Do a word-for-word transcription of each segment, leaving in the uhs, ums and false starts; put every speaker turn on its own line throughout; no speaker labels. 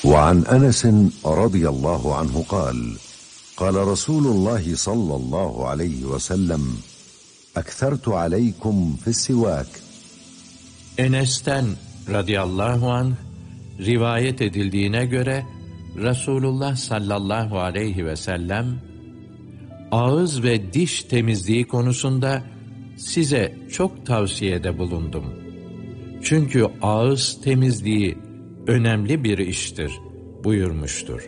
وعن أنس رضي الله عنه قال: قال رسول الله صلى الله عليه وسلم: أكثرت عليكم في السواك.
Enes'ten radıyallahu anh rivayet edildiğine göre Resulullah sallallahu aleyhi ve sellem ağız ve diş temizliği konusunda size çok tavsiyede bulundum. Çünkü ağız temizliği önemli bir iştir buyurmuştur.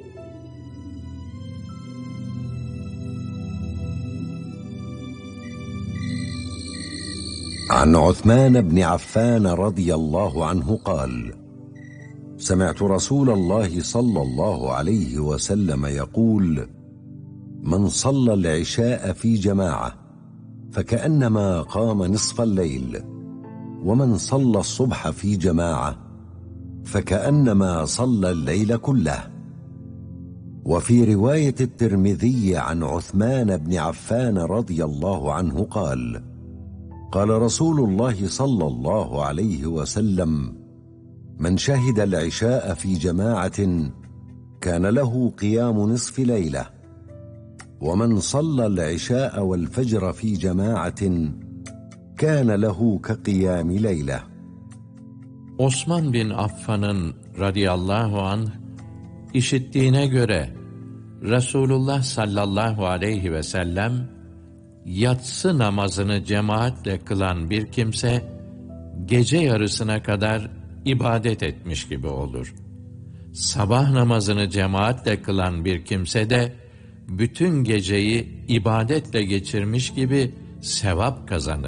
عن عثمان بن عفان رضي الله عنه قال: سمعت رسول الله صلى الله عليه وسلم يقول: من صلى العشاء في جماعة فكأنما قام نصف الليل، ومن صلى الصبح في جماعة فكأنما صلى الليل كله. وفي رواية الترمذي عن عثمان بن عفان رضي الله عنه قال: قال رسول الله صلى الله عليه وسلم: من شهد العشاء في جماعة كان له قيام نصف ليلة، ومن صلى العشاء والفجر في جماعة كان له كقيام ليلة.
Osman bin Affan'ın radıyallahu anh işittiğine göre Resulullah sallallahu aleyhi ve sellem yatsı namazını cemaatle kılan bir kimse gece yarısına kadar ibadet etmiş gibi olur. Sabah namazını cemaatle kılan bir kimse de bütün geceyi ibadetle geçirmiş gibi sevap kazanır.